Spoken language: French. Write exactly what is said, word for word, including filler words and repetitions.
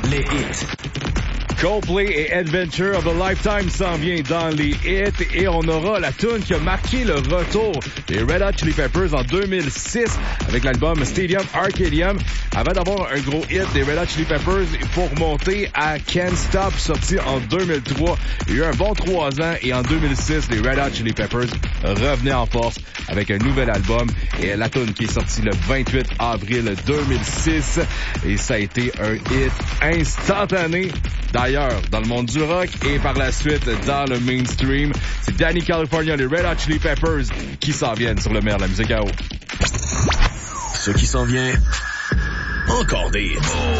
les hits. Coldplay et Adventure of a Lifetime s'en vient dans les hits et on aura la tune qui a marqué le retour des Red Hot Chili Peppers en deux mille six avec l'album Stadium Arcadium. Avant d'avoir un gros hit des Red Hot Chili Peppers, il faut remonter à Can't Stop, sorti en deux mille trois. Il y a eu un bon trois ans et en deux mille six, les Red Hot Chili Peppers revenaient en force avec un nouvel album et la tune qui est sortie le vingt-huit avril deux mille six et ça a été un hit instantané. D'ailleurs, dans le monde du rock et par la suite dans le mainstream, c'est Danny California, les Red Hot Chili Peppers qui s'en viennent sur le maire de la musique à eau. Ce qui s'en vient, encore des hits.